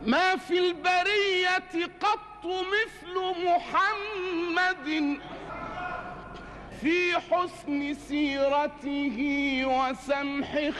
ما في البرية قط مثل محمد في حسن سيرته وسمح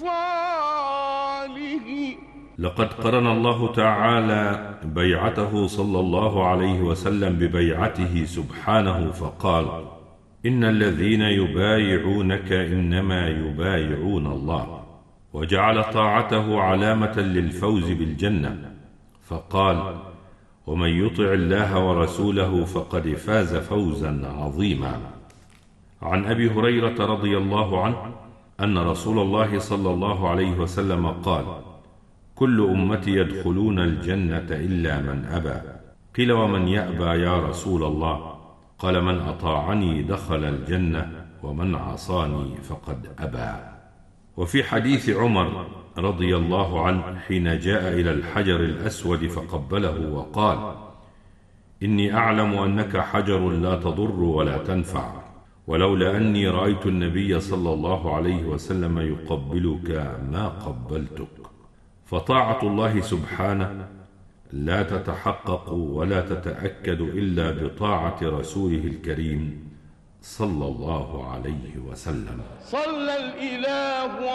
خصاله. لقد قرن الله تعالى بيعته صلى الله عليه وسلم ببيعته سبحانه فقال: إن الذين يبايعونك إنما يبايعون الله، وجعل طاعته علامة للفوز بالجنة فقال: ومن يطع الله ورسوله فقد فاز فوزا عظيما. عن أبي هريرة رضي الله عنه أن رسول الله صلى الله عليه وسلم قال: كل أمتي يدخلون الجنة إلا من أبى. قيل: ومن يأبى يا رسول الله؟ قال: من أطاعني دخل الجنة ومن عصاني فقد أبى. وفي حديث عمر رضي الله عنه حين جاء إلى الحجر الأسود فقبله وقال: إني أعلم أنك حجر لا تضر ولا تنفع، ولولا أني رأيت النبي صلى الله عليه وسلم يقبلك ما قبلتك. فطاعة الله سبحانه لا تتحقق ولا تتأكد إلا بطاعة رسوله الكريم صلى الله عليه وسلم. صلى الإله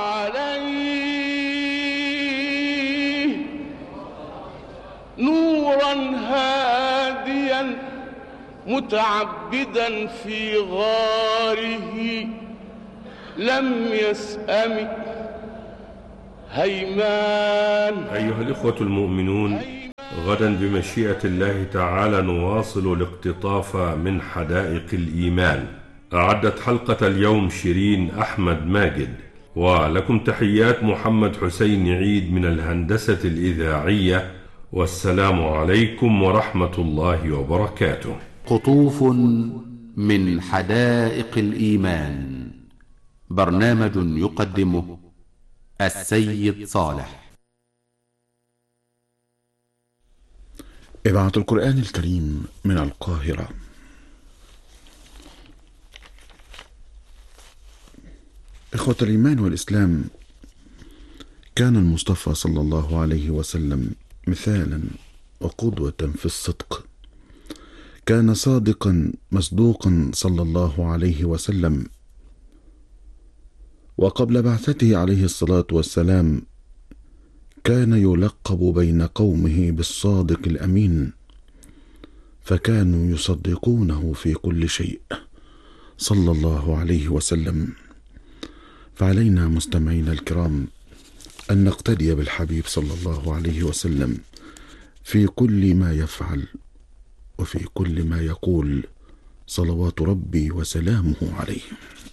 عليه نورا هاديا متعبدا في غاره لم يسأم هيمان. أيها الإخوة المؤمنون، غدا بمشيئة الله تعالى نواصل الاقتطاف من حدائق الإيمان. أعدت حلقة اليوم شيرين أحمد ماجد، ولكم تحيات محمد حسين عيد من الهندسة الإذاعية، والسلام عليكم ورحمة الله وبركاته. قطوف من حدائق الإيمان، برنامج يقدمه السيد صالح. إذاعة القرآن الكريم من القاهرة. إخوة الإيمان والإسلام، كان المصطفى صلى الله عليه وسلم مثالا وقدوة في الصدق. كان صادقا مصدوقا صلى الله عليه وسلم، وقبل بعثته عليه الصلاة والسلام كان يلقب بين قومه بالصادق الأمين، فكانوا يصدقونه في كل شيء صلى الله عليه وسلم. فعلينا مستمعينا الكرام أن نقتدي بالحبيب صلى الله عليه وسلم في كل ما يفعل وفي كل ما يقول، صلوات ربي وسلامه عليه.